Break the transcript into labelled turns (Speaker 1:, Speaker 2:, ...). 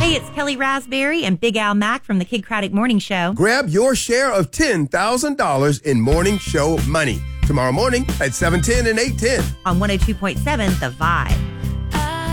Speaker 1: Hey, it's Kelly Raspberry and Big Al Mack from the Kid Craddock Morning Show.
Speaker 2: Grab your share of $10,000 in morning show money tomorrow morning at 7:10 and 8:10
Speaker 1: on 102.7 The Vibe.